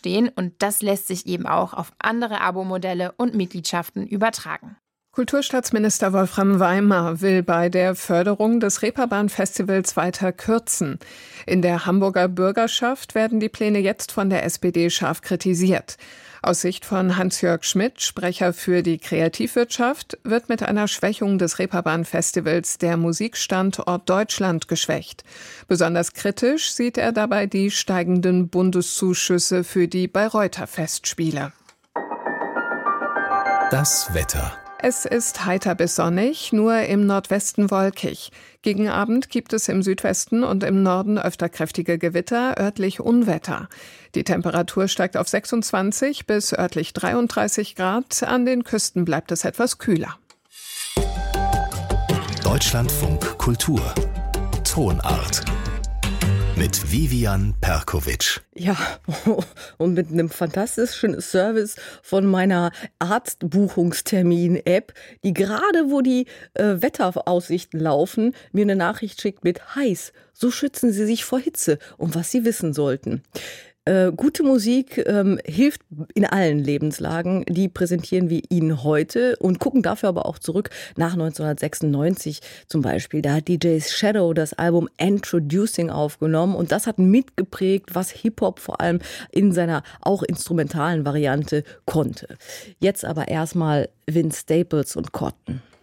entstehen und das lässt sich eben auch auf andere Abo-Modelle und Mitgliedschaften übertragen. Kulturstaatsminister Wolfram Weimer will bei der Förderung des Reeperbahn-Festivals weiter kürzen. In der Hamburger Bürgerschaft werden die Pläne jetzt von der SPD scharf kritisiert. Aus Sicht von Hans-Jörg Schmidt, Sprecher für die Kreativwirtschaft, wird mit einer Schwächung des Reeperbahn-Festivals der Musikstandort Deutschland geschwächt. Besonders kritisch sieht er dabei die steigenden Bundeszuschüsse für die Bayreuther Festspiele. Das Wetter. Es ist heiter bis sonnig, nur im Nordwesten wolkig. Gegen Abend gibt es im Südwesten und im Norden öfter kräftige Gewitter, örtlich Unwetter. Die Temperatur steigt auf 26 bis örtlich 33 Grad. An den Küsten bleibt es etwas kühler. Deutschlandfunk Kultur. Tonart. Mit Vivian Perkovic. Ja, und mit einem fantastischen Service von meiner Arztbuchungstermin-App, die gerade, wo die Wetteraussichten laufen, mir eine Nachricht schickt mit heiß. So schützen Sie sich vor Hitze und was Sie wissen sollten. Gute Musik hilft in allen Lebenslagen. Die präsentieren wir Ihnen heute und gucken dafür aber auch zurück nach 1996 zum Beispiel. Da hat DJ Shadow das Album Introducing aufgenommen und das hat mitgeprägt, was Hip-Hop vor allem in seiner auch instrumentalen Variante konnte. Jetzt aber erstmal Vince Staples und Cotton.